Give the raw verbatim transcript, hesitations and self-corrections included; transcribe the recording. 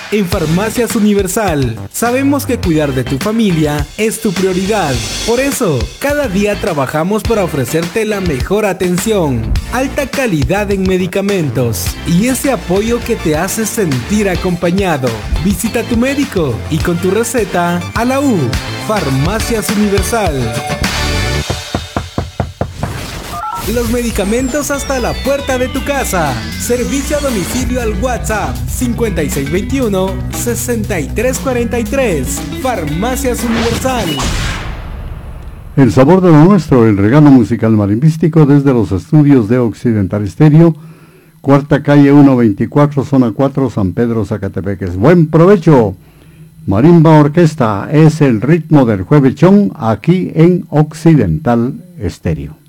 En Farmacias Universal, sabemos que cuidar de tu familia es tu prioridad. Por eso, cada día trabajamos para ofrecerte la mejor atención, alta calidad en medicamentos y ese apoyo que te hace sentir acompañado. Visita a tu médico y con tu receta a la U. Farmacias Universal. Los medicamentos hasta la puerta de tu casa. Servicio a domicilio al WhatsApp cincuenta y seis veintiuno, sesenta y tres cuarenta y tres. Farmacias Universal. El sabor de lo nuestro, el regalo musical marimbístico desde los estudios de Occidental Estéreo, cuarta calle ciento veinticuatro, zona cuatro, San Pedro, Zacatepeques. Buen provecho. Marimba Orquesta es el ritmo del juevechón aquí en Occidental Estéreo.